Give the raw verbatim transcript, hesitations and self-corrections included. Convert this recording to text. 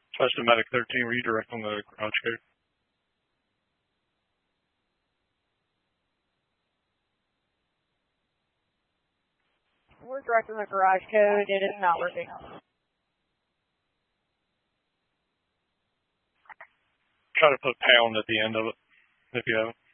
Systematic thirteen, redirect on the garage code. We're directing the garage code. It is not working. Try to put pound at the end of it, if you have it.